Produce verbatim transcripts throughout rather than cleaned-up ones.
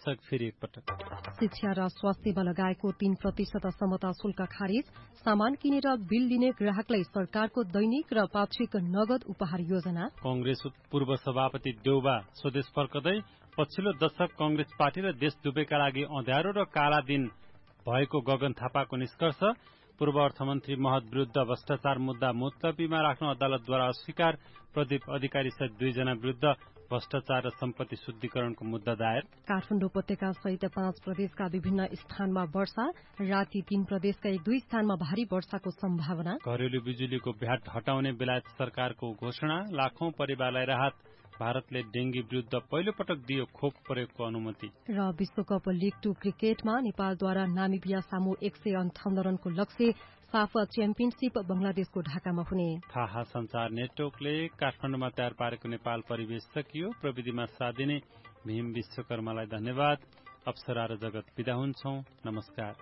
शीर्षक फेरि एकपटक। शिक्षा र स्वास्थ्यमा लगाएको तीन प्रतिशत समता शुल्क खारिज, सामान किनेर बिल लिने ग्राहकलाई सरकारको दैनिक र पाक्षिक नगद उपहार योजना। कंग्रेस पूर्व सभापति देउबा स्वदेश फर्कदै, पछिल्लो दशक कंग्रेस पार्टी र देश दुवैका लागि अँध्यारो र काला दिन भएको गगन थापाको निष्कर्ष। पूर्व अर्थमन्त्री महत विरूद्ध भ्रष्टाचार मुद्दा मुलतवीमा राख्न अदालतद्वारा अस्वीकार। प्रदीप अधिकारी सहित दुईजना विरूद्ध भ्रष्टाचार र सम्पत्ति शुद्धिकरणको मुद्दा दायर। काठमाडौँ उपत्यका सहित पाँच प्रदेशका विभिन्न स्थानमा वर्षा, राति तीन प्रदेशका एक दुई स्थानमा भारी वर्षाको सम्भावना। घरेलु बिजुलीको भ्याट हटाउने बेलायत सरकारको घोषणा, लाखौं परिवारलाई राहत। भारतले डेंगी विरूद्ध पहिलो पटक दियो खोप प्रयोगको अनुमति। र विश्वकप लीग टू क्रिकेटमा नेपालद्वारा नामिबिया सामु एक सय अन्ठाउन्न रनको लक्ष्य, साफा च्याम्पियनशीप बंगलादेशको ढाकामा हुने। थाहा संचार नेटवर्कले काठमाडौँमा तयार पारेको नेपाल परिवेश सकियो। प्रविधिमा साथ दिने भीम विश्वकर्मालाई धन्यवाद। अप्सरा र जगत बिदा हुन्छौं। नमस्कार।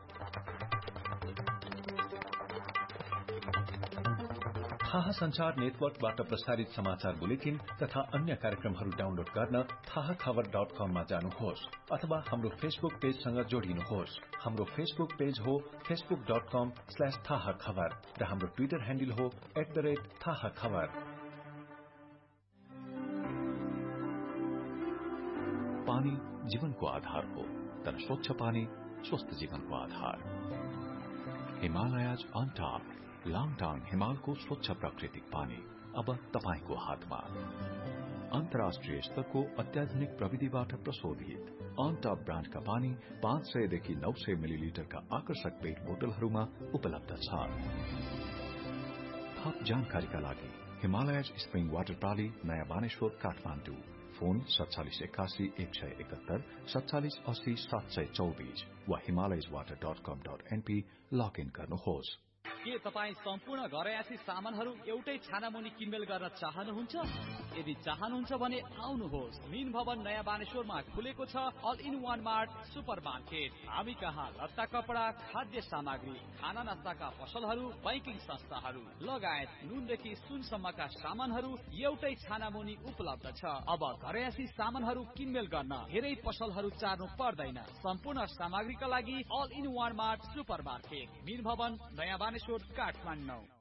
थाहा संचार नेटवर्कबाट प्रसारित समाचार बुलेटिन तथा अन्य कार्यक्रमहरू डाउनलोड गर्न थाहा खबर डट कममा जानुहोस् अथवा हाम्रो फेसबुक पेजसँग जोडिनुहोस्। हाम्रो फेसबुक पेज हो फेसबुक डट कम स्ल्याश थाहा खबर र हाम्रो ट्विटर ह्यान्डल हो एट द रेट थाहा खबर। पानी जीवनको आधार हो, तर स्वच्छ पानी स्वस्थ जीवनको आधार। हिमालयज अन टप, लाङटाङ हिमालको स्वच्छ प्राकृतिक पानी अब तपाईको हातमा। अन्तर्राष्ट्रिय स्तरको अत्याधुनिक प्रविधिबाट प्रशोधित अन टप ब्रान्डका पानी पाँच सयदेखि नौ सय मिलिलिटरका आकर्षक पेट बोतलहरूमा उपलब्ध छ। थप जानकारीका लागि हिमालयज स्प्रिङ वाटर प्राली, नयाँ बानेश्वर, काठमाडौँ। फोन सत्तालिस एकासी एक सय एकहत्तर सत्तालिस अस्सी सात सय चौबिस वा हिमालयज वाटर डट कम डट एनपी लगइन गर्नुहोस्। के तपाईँ सम्पूर्ण घरयासी सामानहरू एउटै छानामुनि किनमेल गर्न चाहनुहुन्छ? यदि चाहनुहुन्छ भने आउनुहोस्। मीन भवन नयाँ बानेश्वरमा खुलेको छ all in one mart super market. हामी कहाँ लत्ता कपडा, खाद्य सामग्री, खाना नास्ताका पसलहरू, बैंकिङ संस्थाहरू लगायत नुनदेखि सुनसम्मका सामानहरू एउटै छानामुनि उपलब्ध छ। अब घरयासी सामानहरू किनमेल गर्न धेरै पसलहरू चार्नु पर्दैन। सम्पूर्ण सामग्रीका लागि all in one mart super market, मीन भवन नयाँ बानेश्वर, काठमाडौँ।